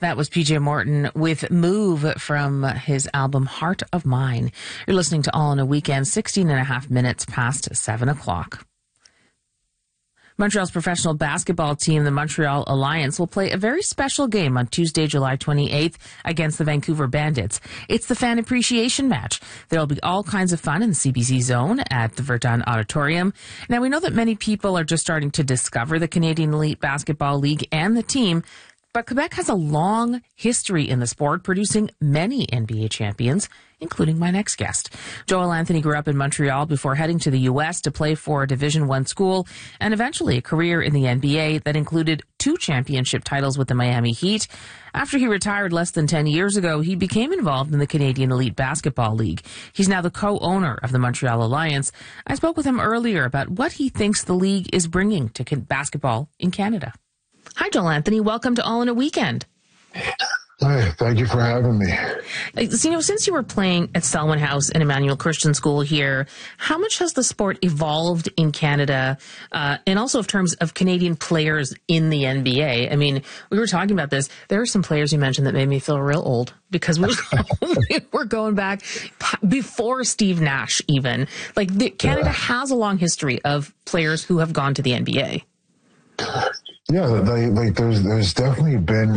That was PJ Morton with Move from his album Heart of Mine. You're listening to All in a Weekend, 16 and a half minutes past 7 o'clock. Montreal's professional basketball team, the Montreal Alliance, will play a very special game on Tuesday, July 28th against the Vancouver Bandits. It's the fan appreciation match. There will be all kinds of fun in the CBC zone at the Verdun Auditorium. Now, we know that many people are just starting to discover the Canadian Elite Basketball League and the team, but Quebec has a long history in the sport, producing many NBA champions, including my next guest. Joel Anthony grew up in Montreal before heading to the U.S. to play for a Division I school and eventually a career in the NBA that included 2 championship titles with the Miami Heat. After he retired less than 10 years ago, he became involved in the Canadian Elite Basketball League. He's now the co-owner of the Montreal Alliance. I spoke with him earlier about what he thinks the league is bringing to basketball in Canada. Hi, Joel Anthony. Welcome to All in a Weekend. Hi, thank you for having me. Since you were playing at Selwyn House and Emmanuel Christian School here, how much has the sport evolved in Canada, and also in terms of Canadian players in the NBA? I mean, we were talking about this. There are some players you mentioned that made me feel real old because we're going back before Steve Nash even. Canada has a long history of players who have gone to the NBA. Yeah, there's definitely been